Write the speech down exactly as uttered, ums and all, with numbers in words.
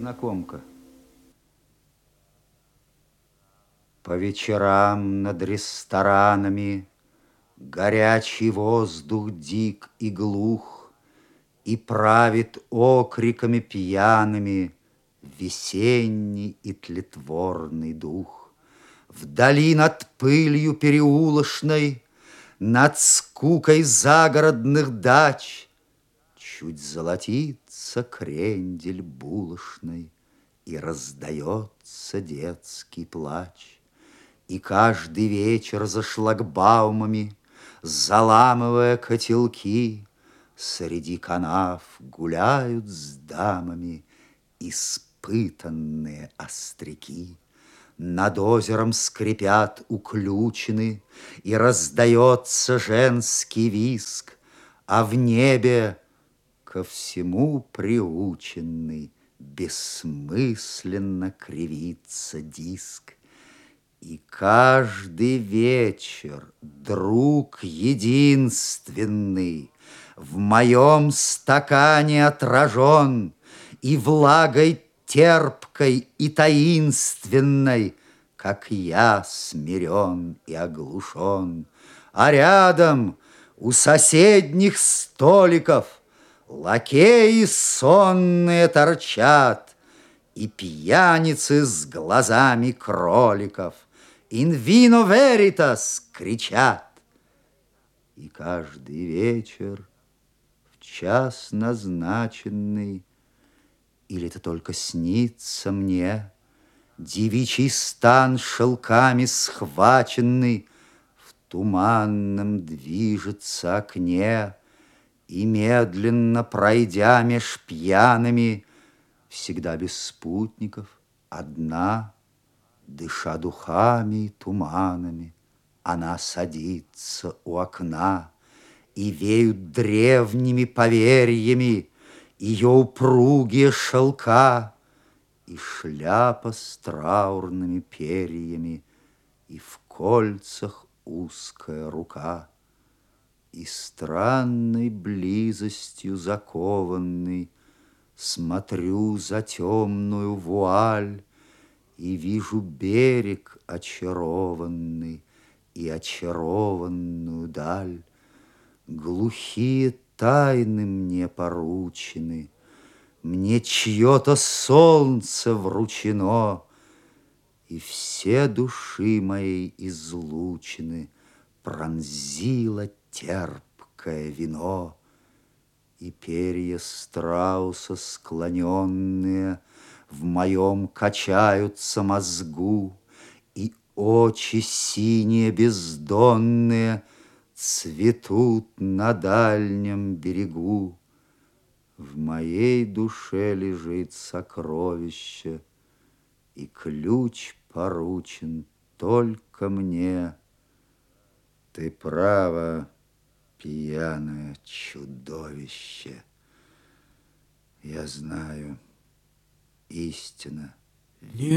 незнакомка. По вечерам над ресторанами горячий воздух дик и глух, и правит окриками пьяными весенний и тлетворный дух. Вдали над пылью переулочной, над скукой загородных дач чуть золотится крендель булочной, и раздается детский плач. И каждый вечер за шлагбаумами, заламывая котелки, среди канав гуляют с дамами испытанные остряки. Над озером скрипят уключены, и раздается женский визг, а в небе ко всему приученный бессмысленно кривится диск. И каждый вечер, друг единственный, в моем стакане отражен, и влагой терпкой и таинственной, как я смирен и оглушен. А рядом у соседних столиков лакеи сонные торчат, и пьяницы с глазами кроликов «In vino veritas» кричат. И каждый вечер в час назначенный, или это только снится мне, девичий стан шелками схваченный в туманном движется окне, и медленно пройдя меж пьяными, всегда без спутников, одна, дыша духами и туманами, она садится у окна, и веют древними поверьями ее упругие шелка, и шляпа с траурными перьями, и в кольцах узкая рука. И странной близостью закованный смотрю за темную вуаль и вижу берег очарованный и очарованную даль. Глухие тайны мне поручены, мне чье-то солнце вручено, и все души моей излучины пронзило терпкое вино. И перья страуса склоненные в моем качаются мозгу, и очи синие бездонные цветут на дальнем берегу. В моей душе лежит сокровище, и ключ поручен только мне. Ты права, пьяное чудовище. Я знаю, истина.